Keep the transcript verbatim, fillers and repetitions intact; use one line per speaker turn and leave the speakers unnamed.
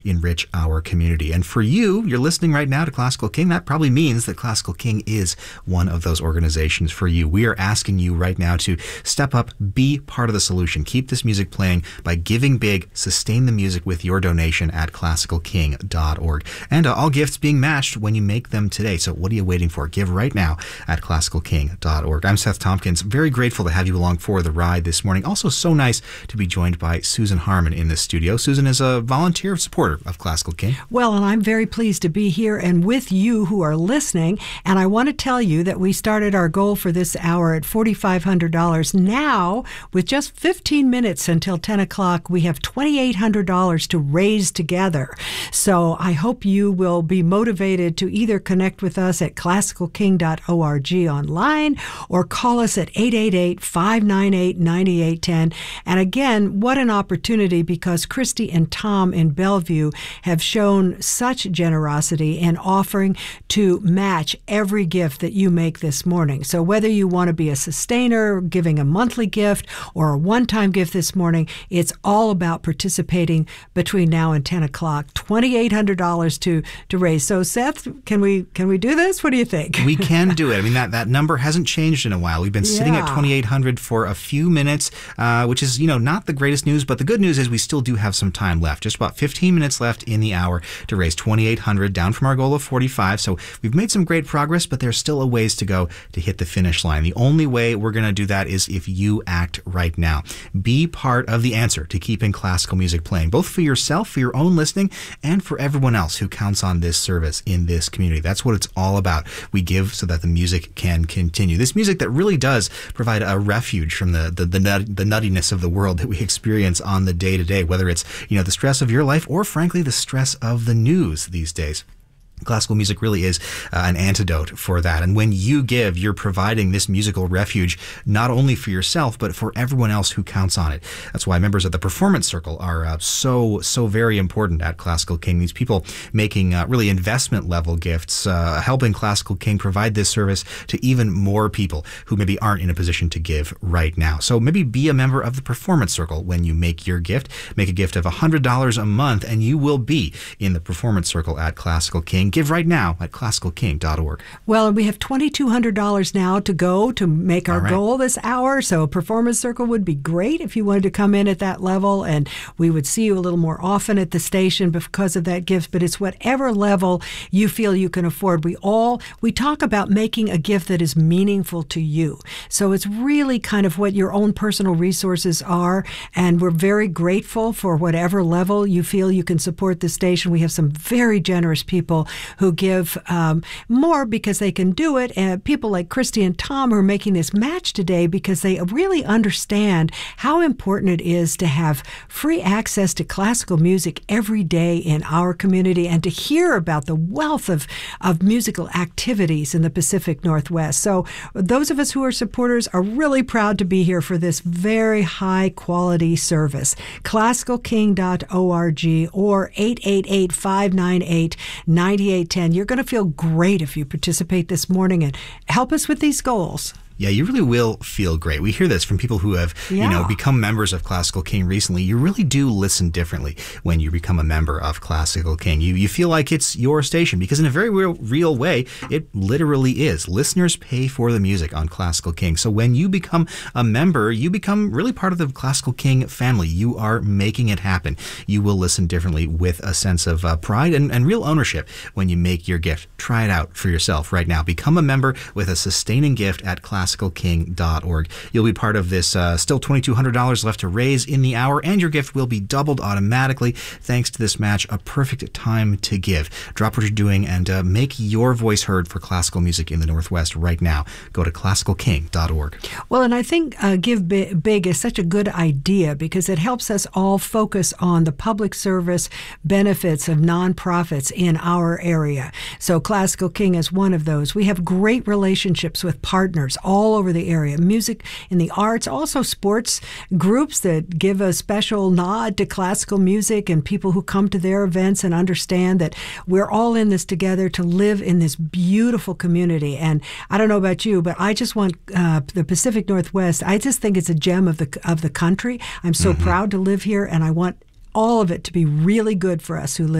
enrich our community. And for you, you're listening right now to Classical King, that probably means that Classical King is one of those organizations for you. We are asking you right now to step up, be part of the solution. Keep this music playing by giving big, sustain the music with your donation at classical king dot org. And uh, all gifts being matched when you make them today. So what are you waiting for? Give right now at classical king dot org. I'm Seth Tompkins. Very grateful to have you along for the ride this morning. Also so nice to be joined by Susan Harmon in the studio. Susan is a volunteer supporter of Classical King.
Well, and I'm very pleased to be here and with you who are listening. And I want to tell you that we started our goal for this hour at four thousand five hundred dollars. Now, with just fifteen minutes until ten o'clock, we have two thousand eight hundred dollars to raise together. So I hope you will be motivated to either connect with us at classical king dot org online or call us at eight eight eight, five nine eight, nine eight one zero. And again, what an opportunity, because Christy and Tom in Bellevue have shown such generosity in offering to match every gift that you make this morning. So whether you want to be a sustainer, giving a monthly gift, or a one-time gift this morning, it's all about participating between now and ten o'clock. two thousand eight hundred dollars to to raise. So Seth, can we can we do this? What do you think?
We can do it. I mean, that, that number hasn't changed in a while. We've been sitting
Yeah.
at two thousand eight hundred for a few minutes, uh, which is, you know, not the greatest news, but the good news is we still do have some time left. Just about fifteen minutes left in the hour to raise two thousand eight hundred, down from our goal of forty-five. So we've made some great progress, but there's still a ways to go to hit the finish line. The only way we're going to do that is if you act right now. Be part of the answer to keeping classical music playing, both for yourself, for your own listening, and for everyone else who counts on this service in this community. That's what it's all about. We give so that the music can continue. This music that really does provide a refuge from the the, the, nut, the nuttiness of the world that we experience on the day-to-day, whether it's, you know, the stress of your life or, frankly, the stress of the news these days. Classical music really is uh, an antidote for that. And when you give, you're providing this musical refuge not only for yourself, but for everyone else who counts on it. That's why members of the Performance Circle are uh, so, so very important at Classical King. These people making uh, really investment level gifts, uh, helping Classical King provide this service to even more people who maybe aren't in a position to give right now. So maybe be a member of the Performance Circle when you make your gift. Make a gift of one hundred dollars a month and you will be in the Performance Circle at Classical King. Give right now at classical king dot org.
Well, we have two thousand two hundred dollars now to go to make our
All right.
goal this hour. So a Performance Circle would be great if you wanted to come in at that level, and we would see you a little more often at the station because of that gift. But it's whatever level you feel you can afford. We all, we talk about making a gift that is meaningful to you. So it's really kind of what your own personal resources are. And we're very grateful for whatever level you feel you can support the station. We have some very generous people who give um, more because they can do it, and people like Christy and Tom who are making this match today because they really understand how important it is to have free access to classical music every day in our community and to hear about the wealth of, of musical activities in the Pacific Northwest. So those of us who are supporters are really proud to be here for this very high quality service. classical king dot org or eight eight eight, five nine eight, nine eight one zero. You're going to feel great if you participate this morning and help us with these goals.
Yeah, you really will feel great. We hear this from people who have,
Yeah.
you know, become members of Classical King recently. You really do listen differently when you become a member of Classical King. You you feel like it's your station because in a very real, real way, it literally is. Listeners pay for the music on Classical King. So when you become a member, you become really part of the Classical King family. You are making it happen. You will listen differently with a sense of uh, pride and, and real ownership when you make your gift. Try it out for yourself right now. Become a member with a sustaining gift at classical king dot org. You'll be part of this uh, still two thousand two hundred dollars left to raise in the hour, and your gift will be doubled automatically thanks to this match. A perfect time to give. Drop what you're doing and uh, make your voice heard for classical music in the Northwest right now. Go to classical king dot org.
Well, and I think uh, Give Big is such a good idea because it helps us all focus on the public service benefits of nonprofits in our area. So Classical King is one of those. We have great relationships with partners all over the area. Music in the arts, also sports groups that give a special nod to classical music and people who come to their events and understand that we're all in this together to live in this beautiful community. And I don't know about you, but I just want uh, the Pacific Northwest, I just think it's a gem of the of the country. I'm so mm-hmm. proud to live here, and I want all of it to be really good for us who live